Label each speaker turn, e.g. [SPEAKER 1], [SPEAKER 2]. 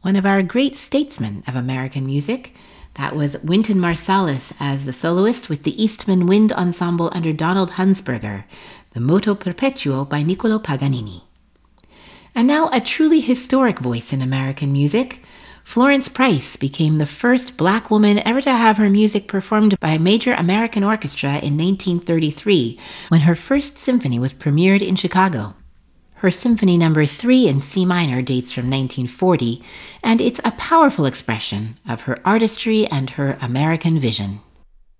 [SPEAKER 1] one of our great statesmen of American music. That was Wynton Marsalis as the soloist with the Eastman Wind Ensemble under Donald Hunsberger, the Moto Perpetuo by Niccolo Paganini. And now a truly historic voice in American music. Florence Price became the first Black woman ever to have her music performed by a major American orchestra in 1933, when her first symphony was premiered in Chicago. Her Symphony No. 3 in C minor dates from 1940, and it's a powerful expression of her artistry and her American vision.